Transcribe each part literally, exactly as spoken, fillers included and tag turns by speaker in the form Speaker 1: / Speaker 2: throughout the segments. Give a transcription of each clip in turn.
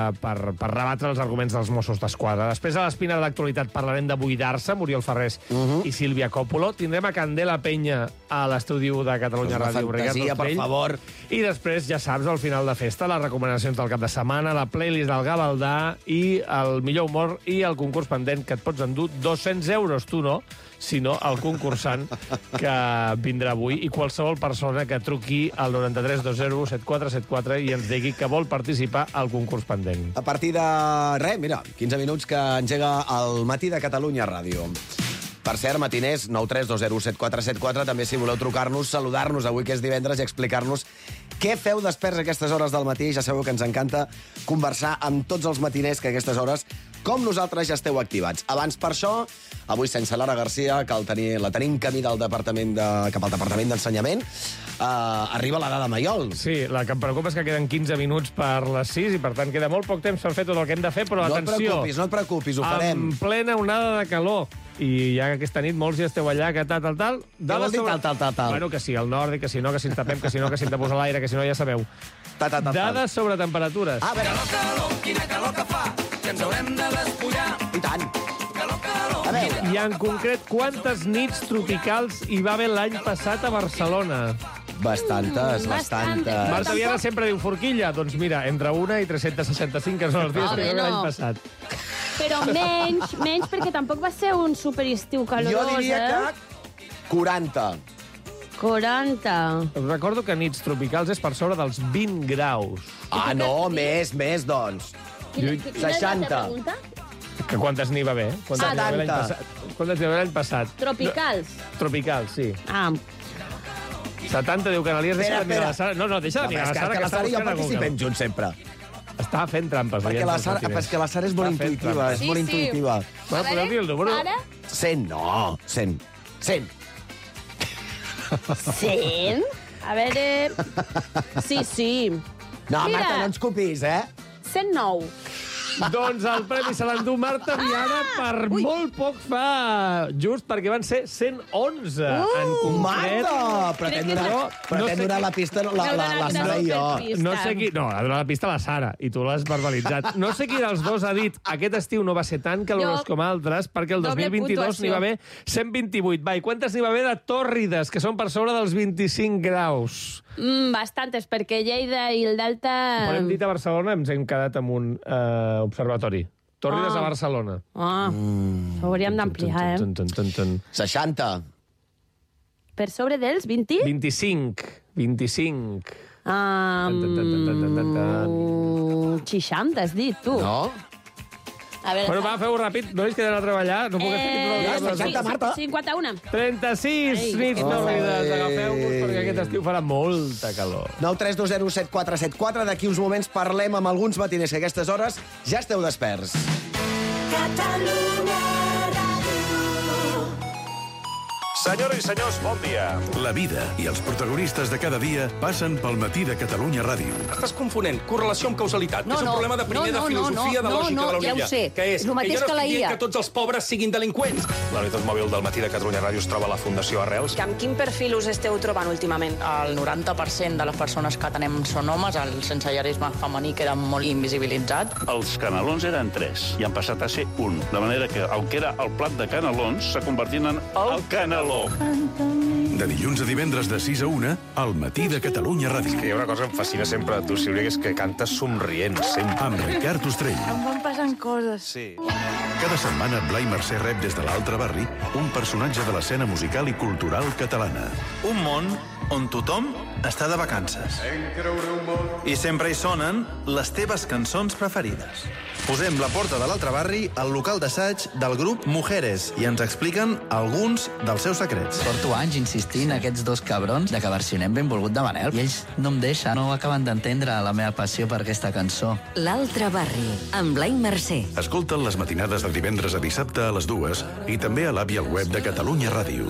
Speaker 1: per, per rebatre els arguments dels Mossos d'Esquadra. Després, a l'espina de l'actualitat, parlarem de Buidar-se, Muriel Ferrés uh -huh. i Sílvia Coppola. Tindrem a Candela Penya a l'estudi de Catalunya Ràdio.
Speaker 2: Fantasia, per favor.
Speaker 1: I després, ja saps, al final de festa, les recomanacions del cap de setmana, la playlist del Gavaldà i el millor humor i el concurs pendent, que et pots endur dos-cents euros, tu no, sinó el concursant que vindrà avui, i qualsevol persona que truqui al noranta-tres dos zero set quatre set quatre i ens digui que vol participar al concurs pendent.
Speaker 2: A partir de, res, mira, quinze minuts que engega el Matí de Catalunya Ràdio. Per cert, matiners, nou tres dos zero set quatre set quatre, també si voleu trucar-nos, saludar-nos avui que és divendres i explicar-nos què feu desperts a aquestes hores del matí. Ja sabeu que ens encanta conversar amb tots els matiners que a aquestes hores, com nosaltres, ja esteu activats. Abans, per això, avui sense Lara Garcia, que el tenir, la tenim camí del departament de, cap al Departament d'Ensenyament, uh, arriba l'Ada de Maiol.
Speaker 1: Sí, la que em preocupa és que queden quinze minuts per les sis i, per tant, queda molt poc temps per fer tot el que hem de fer, però
Speaker 2: no
Speaker 1: atenció...
Speaker 2: No et preocupis, no et preocupis, ho farem.
Speaker 1: En plena onada de calor. I ja aquesta nit molts ja esteu allà, que tal, tal, tal...
Speaker 2: Què vol dir tal, tal, tal, tal?
Speaker 1: Bueno, que sí, el nòrdic, que si no, que si ens tapem, que si no, que si hem de posar l'aire, que si no, ja sabeu.
Speaker 2: Ta, ta, ta, ta.
Speaker 1: Dades sobre temperatures.
Speaker 2: Ah, a veure.
Speaker 3: Calor, calor, quina calor que fa, que ens haurem de despullar.
Speaker 2: I tant.
Speaker 3: Calor, calor.
Speaker 2: A veure.
Speaker 1: I en concret, quantes nits tropicals hi va haver l'any passat a Barcelona?
Speaker 2: Bastantes,
Speaker 4: Mm,
Speaker 2: bastantes.
Speaker 1: Marta Viana sempre diu forquilla. Doncs mira, entre una i tres-cents seixanta-cinc, que són els dies
Speaker 4: Home,
Speaker 1: que hi va haver
Speaker 4: no.
Speaker 1: l'any passat.
Speaker 4: Però menys, menys perquè tampoc va ser un superestiu calorós,
Speaker 2: Jo diria
Speaker 4: eh?
Speaker 2: que quaranta.
Speaker 4: quaranta.
Speaker 1: Us recordo que nits tropicals és per sobre dels vint graus.
Speaker 2: Ah, no, més, més, doncs.
Speaker 4: Quina,
Speaker 1: Lluit-
Speaker 4: quina és la
Speaker 2: seixanta.
Speaker 4: pregunta?
Speaker 1: Que quantes n'hi va haver? Quantes n'hi va haver l'any
Speaker 2: setanta.
Speaker 1: passat? Quantes n'hi va haver l'any passat?
Speaker 4: Tropicals.
Speaker 1: No, tropicals, sí.
Speaker 4: Ah,
Speaker 1: setanta, diu Canalies. Deixa
Speaker 2: Espera,
Speaker 1: de mirar la
Speaker 2: espera.
Speaker 1: Sara. No, no, deixa de
Speaker 2: No,
Speaker 1: mirar
Speaker 2: és
Speaker 1: la
Speaker 2: que,
Speaker 1: Sara,
Speaker 2: que
Speaker 1: que
Speaker 2: la
Speaker 1: està
Speaker 2: Sara i jo
Speaker 1: buscant a Google.
Speaker 2: participem junts sempre.
Speaker 1: Estava fent trampes.
Speaker 2: Perquè
Speaker 1: oients
Speaker 2: la
Speaker 1: dels
Speaker 2: Sara,
Speaker 1: matiners.
Speaker 2: és que la Sara és molt
Speaker 4: Sí,
Speaker 2: intuïtiva, és
Speaker 4: sí.
Speaker 2: molt
Speaker 4: Sí, sí.
Speaker 2: intuïtiva.
Speaker 1: Bueno,
Speaker 4: A
Speaker 1: podeu
Speaker 4: veure,
Speaker 1: dir el número?
Speaker 4: Sara?
Speaker 2: cent, no, cent. cent.
Speaker 4: cent? A veure... Sí, sí.
Speaker 2: No,
Speaker 4: Mira.
Speaker 2: Marta, no ens copiïs, eh?
Speaker 4: cent nou.
Speaker 1: Doncs el premi se l'endú Marta Viana per
Speaker 4: Ui.
Speaker 1: molt poc fa, just perquè van ser cent onze en
Speaker 4: Uh,
Speaker 1: concret.
Speaker 2: Marta! Però
Speaker 4: Crec
Speaker 2: t'hem
Speaker 4: que
Speaker 2: donat,
Speaker 1: no-
Speaker 2: però
Speaker 1: no
Speaker 2: t'hem
Speaker 1: sé
Speaker 2: donat
Speaker 1: qui-
Speaker 2: la pista la, la,
Speaker 4: M'heu
Speaker 2: la,
Speaker 4: donat
Speaker 2: la Sara i
Speaker 4: una
Speaker 2: jo.
Speaker 4: superpista.
Speaker 1: No sé qui... No, ha donat la pista a la Sara, i tu l'has verbalitzat. No sé qui dels dos ha dit aquest estiu no va ser tan calorós
Speaker 4: Jo-
Speaker 1: com altres, perquè el dos
Speaker 4: Doble
Speaker 1: mil vint-i-dos n'hi va haver cent vint-i-vuit. Va, i quantes n'hi va haver de tòrrides, que són per sobre dels vint-i-cinc graus?
Speaker 4: Mm, bastantes, perquè Lleida i el Delta...
Speaker 1: Quan hem dit a Barcelona ens hem quedat amb un eh, observatori. Tòrrides
Speaker 4: Ah.
Speaker 1: a Barcelona.
Speaker 4: Ah, mm. ho hauríem d'ampliar, eh?
Speaker 1: Tun, tun, tun, tun.
Speaker 2: seixanta.
Speaker 4: Per sobre dels vint?
Speaker 1: vint-i-cinc. vint-i-cinc.
Speaker 4: Um,
Speaker 1: Tan, tan, tan, tan, tan, tan.
Speaker 4: seixanta, has dit, tu.
Speaker 2: No?
Speaker 4: A veure...
Speaker 1: Bueno, va, feu ràpid. No és que d'anar a treballar. No puc fer
Speaker 2: Ja,
Speaker 1: eh...
Speaker 2: seixanta, Marta.
Speaker 4: cinquanta-u.
Speaker 1: trenta-sis
Speaker 4: Ai,
Speaker 1: nits
Speaker 2: que
Speaker 1: tòrrides.
Speaker 2: fort.
Speaker 1: Agafeu-vos perquè aquest estiu farà molta calor.
Speaker 2: nou tres dos zero set quatre set quatre. D'aquí uns moments parlem amb alguns matiners que a aquestes hores ja esteu desperts.
Speaker 5: Catalunya Ràdio.
Speaker 6: Senyores i senyors, bon dia.
Speaker 7: La vida i els protagonistes de cada dia passen pel Matí de Catalunya Ràdio.
Speaker 6: Estàs confonent correlació amb causalitat.
Speaker 8: No,
Speaker 6: és un
Speaker 8: no.
Speaker 6: problema de primer
Speaker 8: No, no,
Speaker 6: de filosofia,
Speaker 8: no,
Speaker 6: de
Speaker 8: no,
Speaker 6: lògica
Speaker 8: no,
Speaker 6: de la
Speaker 8: ja ho
Speaker 6: Olivia.
Speaker 8: sé.
Speaker 6: Que és?
Speaker 8: És el mateix
Speaker 6: que jo no
Speaker 8: que la
Speaker 6: estic
Speaker 8: I A.
Speaker 6: dient que tots els pobres siguin delinqüents. La unitat mòbil del Matí de Catalunya Ràdio es troba a la Fundació Arrels.
Speaker 9: Amb quin perfil us esteu trobant últimament?
Speaker 8: El noranta per cent de les persones que atenem són homes, el sensellarisme femení queda molt invisibilitzat.
Speaker 10: Els canelons eren tres i han passat a ser un. De manera que el que era el plat de canelons s'ha convertit en el caneló.
Speaker 7: De dilluns a divendres de sis a una, al Matí de Catalunya Ràdio.
Speaker 6: Hi ha una cosa que em fascina sempre de tu, Sílvia, que és que cantes somrient, sempre.
Speaker 7: Amb Ricard Ostrell.
Speaker 8: Em van passant coses.
Speaker 6: Sí.
Speaker 7: Cada setmana Blai Mercè rep des de l'altre barri un personatge de l'escena musical i cultural catalana.
Speaker 11: Un món on tothom està de vacances. I sempre hi sonen les teves cançons preferides. Posem la porta de l'altre barri al local d'assaig del grup Mujeres i ens expliquen alguns dels seus secrets.
Speaker 8: Porto anys insistint a aquests dos cabrons de que versionem Benvolgut de Manel i ells no em deixen, no acaben d'entendre la meva passió per aquesta cançó.
Speaker 5: L'altre barri, amb Blai Mercè.
Speaker 7: Escolta'n les matinades de divendres a dissabte a les dues i també a l'app i al web de Catalunya Ràdio.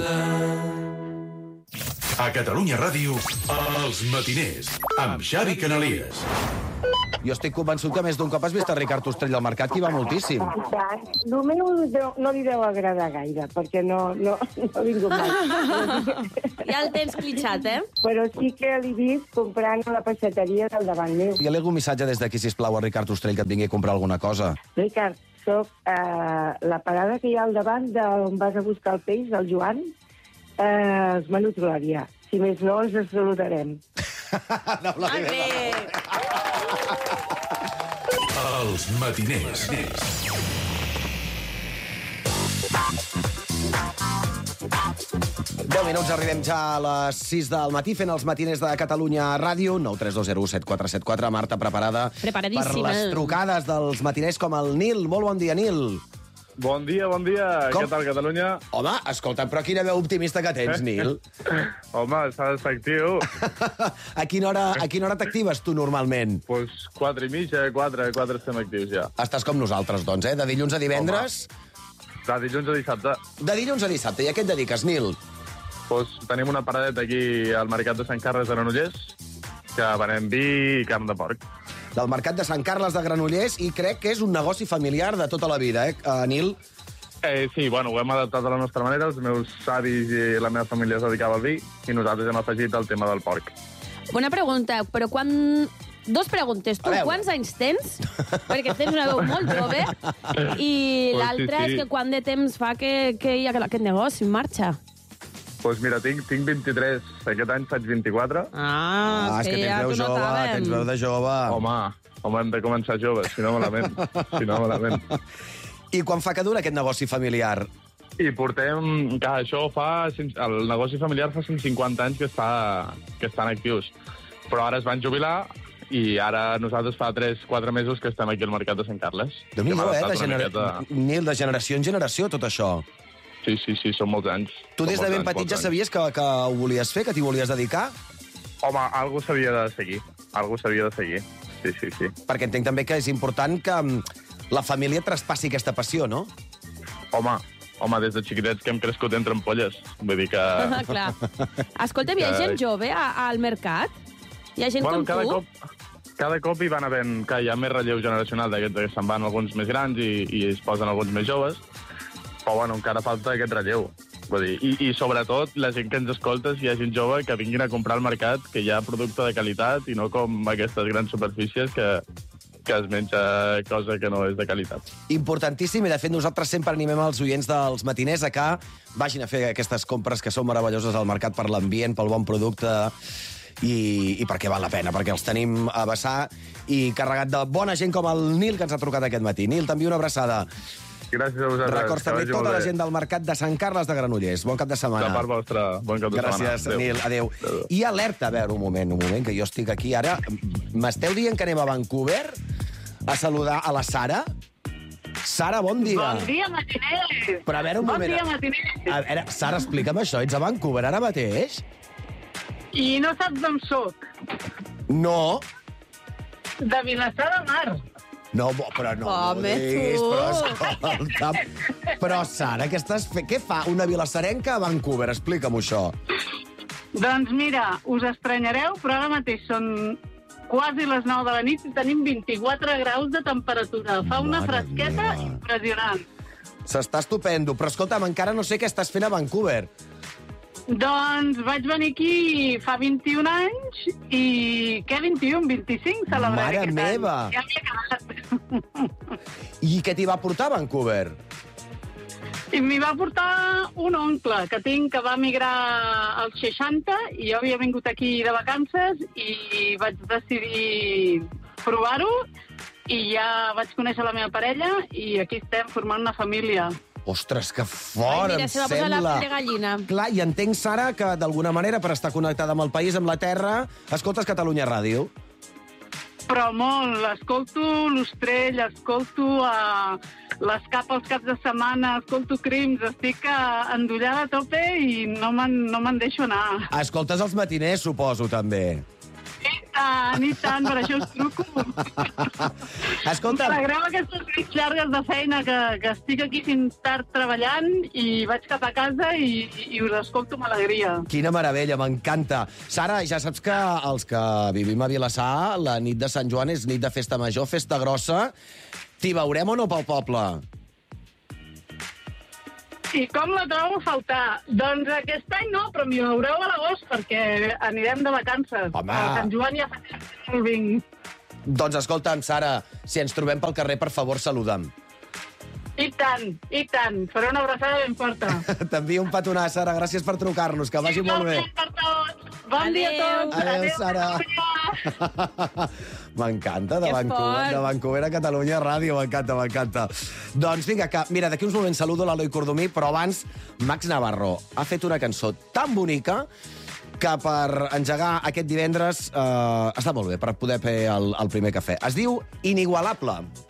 Speaker 7: A Catalunya Ràdio, els matiners, amb Xavi Canalies.
Speaker 2: Jo estic convençut que més d'un cop has vist a Ricard Ostrell al mercat, que hi va moltíssim.
Speaker 12: I tant. El meu deu- no li deu agradar gaire, perquè no, no, no ha vingut mai.
Speaker 4: Ja el tens clitxat, eh?
Speaker 12: Però sí que l'he vist comprant a la peixateria del davant meu.
Speaker 2: Hi ha algun missatge des d'aquí, sisplau, a Ricard Ostrell, que et vingui a comprar alguna cosa?
Speaker 12: Ricard, soc eh, la parada que hi ha al davant d'on vas a buscar el peix, del Joan, eh, els menuts Glòria. Si més no, ens saludarem.
Speaker 4: Molt bé.
Speaker 7: Els matiners.
Speaker 2: deu minuts, arribem ja a les sis del matí fent els matiners de Catalunya Ràdio. nou tres dos zero set quatre set quatre. Marta, preparada per
Speaker 4: Preparadíssima.
Speaker 2: les trucades dels matiners com el Nil. Molt bon dia, Nil.
Speaker 13: Bon dia, bon dia.
Speaker 2: Com?
Speaker 13: Què tal, Catalunya?
Speaker 2: Home, escolta, però quina veu optimista que tens, Nil.
Speaker 13: Home, s'ha d'estar actiu.
Speaker 2: A quina hora, a quina hora t'actives tu normalment?
Speaker 13: Doncs pues quatre i mitja, quatre, quatre estem actius ja.
Speaker 2: Estàs com nosaltres, doncs, eh? De dilluns a divendres.
Speaker 13: De dilluns a dissabte.
Speaker 2: De dilluns a dissabte. I a què et dediques, Nil?
Speaker 13: Doncs pues tenim una paradeta aquí al Mercat de Sant Carles de Granollers, que venem vi i carn de porc.
Speaker 2: Del Mercat de Sant Carles de Granollers, i crec que és un negoci familiar de tota la vida, eh, uh, Nil?
Speaker 13: Eh, sí, bueno, ho hem adaptat a la nostra manera. Els meus avis i la meva família es dedicava al vi i nosaltres hem afegit el tema del porc.
Speaker 4: Una pregunta, però quan... Dos preguntes. Tu quants anys tens? Perquè tens una veu molt jove. I
Speaker 13: Pues
Speaker 4: l'altra
Speaker 13: sí, sí.
Speaker 4: és que quant de temps fa que, que hi ha aquest negoci en marxa?
Speaker 13: Doncs pues mira, tinc, tinc vint-i-tres. Aquest any faig vint-i-quatre.
Speaker 4: Ah,
Speaker 2: Ah, és que tens veu jove, tens veu de jove.
Speaker 13: Home, home, hem de començar joves, si no malament. Si no malament.
Speaker 2: I quan fa que dura aquest negoci familiar?
Speaker 13: I portem... Que això fa... El negoci familiar fa cent cinquanta anys que, està, que estan actius. Però ara es van jubilar i ara nosaltres fa tres quatre mesos que estem aquí al Mercat de Sant Carles.
Speaker 2: Déu-n'hi-do, eh? De
Speaker 13: Una
Speaker 2: genera...
Speaker 13: miqueta-
Speaker 2: Nil, de generació en generació, tot això.
Speaker 13: Sí, sí, sí, són molts anys.
Speaker 2: Tu
Speaker 13: Són
Speaker 2: des de
Speaker 13: molts
Speaker 2: ben
Speaker 13: anys,
Speaker 2: petit
Speaker 13: molts
Speaker 2: ja
Speaker 13: anys.
Speaker 2: sabies que, que ho volies fer, que t'hi volies dedicar?
Speaker 13: Home, algú s'havia de seguir. Algú s'havia de seguir. Sí, sí, sí.
Speaker 2: Perquè entenc també que és important que mm, la família traspassi aquesta passió, no?
Speaker 13: Home, home, des de xiquitets que hem crescut entre ampolles. Vull dir que...
Speaker 4: Ah, clar. Escolta, hi ha
Speaker 13: Que-
Speaker 4: gent jove a, al mercat? Hi ha gent
Speaker 13: bueno,
Speaker 4: com
Speaker 13: cada
Speaker 4: tu?
Speaker 13: cop, cada cop hi van havent... Que hi ha més relleu generacional d'aquests que se'n van alguns més grans i, i es posen alguns més joves. Però, bueno, encara falta aquest relleu. Vull dir, i, I, sobretot, la gent que ens escolta, si hi ha gent jove, que vinguin a comprar al mercat, que hi ha producte de qualitat i no com aquestes grans superfícies que, que es menja cosa que no és de qualitat.
Speaker 2: Importantíssim, i de fet nosaltres sempre animem els oients dels matiners a que vagin a fer aquestes compres que són meravelloses al mercat per l'ambient, pel bon producte i, i perquè val la pena, perquè els tenim a vessar i carregat de bona gent com el Nil, que ens ha trucat aquest matí. Nil, t'envio una abraçada.
Speaker 13: Gràcies a vosaltres.
Speaker 2: Records
Speaker 13: que
Speaker 2: també
Speaker 13: vagi
Speaker 2: tota
Speaker 13: molt
Speaker 2: la
Speaker 13: bé.
Speaker 2: gent del Mercat de Sant Carles de Granollers. Bon cap de setmana.
Speaker 13: De part vostra, bon cap de
Speaker 2: Gràcies,
Speaker 13: setmana.
Speaker 2: Nil. Adéu. I alerta, a veure, un moment, un moment, que jo estic aquí ara. M'esteu dient que anem a Vancouver a saludar a la Sara? Sara, bon dia.
Speaker 14: Bon dia, matiners.
Speaker 2: Però a veure, un
Speaker 14: bon
Speaker 2: moment.
Speaker 14: dia, matiners.
Speaker 2: A veure, Sara, explica'm això. Ets a Vancouver ara mateix?
Speaker 14: I no saps on soc?
Speaker 2: No.
Speaker 14: De Vilassar de Mar.
Speaker 2: No, bo- però no
Speaker 14: Home,
Speaker 2: m'ho diguis,
Speaker 14: tu.
Speaker 2: però escolta... Però, Sara, què, estàs fe... què fa una vilassarenca a Vancouver? Explica'm això.
Speaker 14: Doncs mira, us estranyareu, però ara mateix són quasi les nou de la nit i tenim vint-i-quatre graus de temperatura. Fa una
Speaker 2: Mare
Speaker 14: fresqueta
Speaker 2: meva.
Speaker 14: impressionant.
Speaker 2: S'està estupendo. Però, escolta'm, encara no sé què estàs fent a Vancouver.
Speaker 14: Doncs vaig venir aquí fa vint-i-un anys i... Què, vint-i-un? vint-i-cinc celebraré
Speaker 2: Mare
Speaker 14: aquest
Speaker 2: meva.
Speaker 14: any. Ja m'hi he quedat.
Speaker 2: I què t'hi va portar a Vancouver?
Speaker 14: I m'hi va portar un oncle que tinc que va migrar als seixanta i jo havia vingut aquí de vacances i vaig decidir provar-ho i ja vaig conèixer la meva parella i aquí estem formant una família.
Speaker 2: Ostres, que fort,
Speaker 4: Ai, mira,
Speaker 2: em
Speaker 4: se va posar la
Speaker 2: sembla.
Speaker 4: pell de gallina.
Speaker 2: Clar, i entenc, Sara, que d'alguna manera, per estar connectada amb el país, amb la terra, escoltes Catalunya Ràdio.
Speaker 14: Però molt, escolto l'Ostrell, escolto uh, l'Escap els caps de setmana, escolto Crims, estic uh, endollada a tope i no me'n no me'n deixo anar.
Speaker 2: Escoltes els matiners, suposo, també.
Speaker 14: Sí, tant, i tant, per això us truco.
Speaker 2: Escolta'm.
Speaker 14: M'alegreu aquestes nits llargues de feina, que, que estic aquí fins tard treballant i vaig cap a casa i, i us escolto amb alegria.
Speaker 2: Quina meravella, m'encanta. Sara, ja saps que els que vivim a Vilassar, la nit de Sant Joan és nit de festa major, festa grossa. T'hi veurem o no pel poble?
Speaker 14: I com la trobo a faltar? Doncs aquest any no, però m'hi veureu a l'agost perquè anirem de vacances.
Speaker 2: Home.
Speaker 14: A Sant Joan ja fa temps que no el vinc.
Speaker 2: Doncs escolta'm, Sara, si ens trobem pel carrer, per favor, saluda'm.
Speaker 14: I tant, i tant. Faré una abraçada ben forta.
Speaker 2: T'envio un petonà, Sara. Gràcies per trucar-nos. Que vagi molt bé.
Speaker 14: Per tots. Bon dia a tots.
Speaker 2: Adéu, Sara. M'encanta, de
Speaker 4: Que
Speaker 2: Vancouver,
Speaker 4: fort.
Speaker 2: de Vancouver a Catalunya Ràdio. M'encanta, m'encanta. Doncs vinga, que, mira, d'aquí uns moments saludo l'Eloi Cordomí, però abans Max Navarro ha fet una cançó tan bonica que per engegar aquest divendres eh, està molt bé, per poder fer el, el primer cafè. Es diu Inigualable.